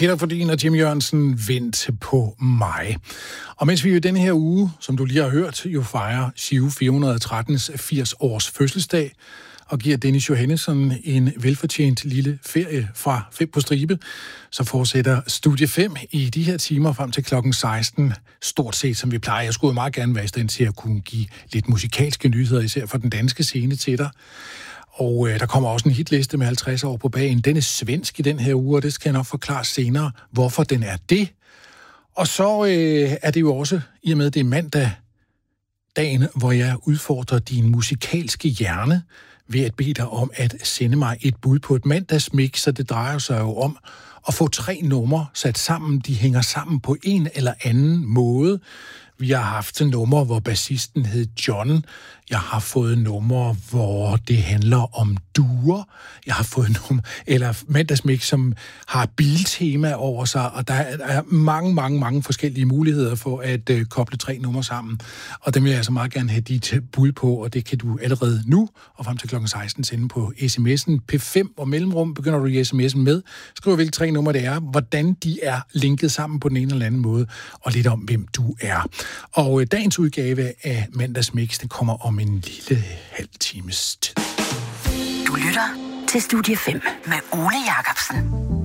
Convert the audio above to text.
Peter Fordin og Jim Jørgensen, Vent på mig. Og mens vi i denne her uge, som du lige har hørt, jo fejrer Giro 413's 80 års fødselsdag, og giver Dennis Johannesson en velfortjent lille ferie fra 5 på stribe, så fortsætter Studie 5 i de her timer frem til klokken 16, stort set som vi plejer. Jeg skulle meget gerne være i stand til at kunne give lidt musikalske nyheder, især for den danske scene til dig. Og der kommer også en hitliste med 50 år på bagen. Den er svensk i den her uge, og det skal jeg nok forklare senere, hvorfor den er det. Og så er det jo også, i og med det er mandag, dagen, hvor jeg udfordrer din musikalske hjerne ved at bede dig om at sende mig et bud på et mandagsmix, så det drejer sig jo om at få 3 numre sat sammen. De hænger sammen på en eller anden måde. Vi har haft numre, hvor bassisten hed John. Jeg har fået numre, hvor det handler om duer. Jeg har fået numre, eller mandagsmix, som har biltema over sig, og der er mange forskellige muligheder for at koble 3 numre sammen. Og dem vil jeg altså meget gerne have dit bud på, og det kan du allerede nu, og frem til klokken 16 sende på sms'en. P5 og mellemrum begynder du i sms'en med. Skriv hvilke 3 numre det er, hvordan de er linket sammen på den ene eller anden måde, og lidt om, hvem du er. Og dagens udgave af Mandagsmix, den kommer om en lille halv times tid. Du lytter til Studie 5 med Ole Jacobsen.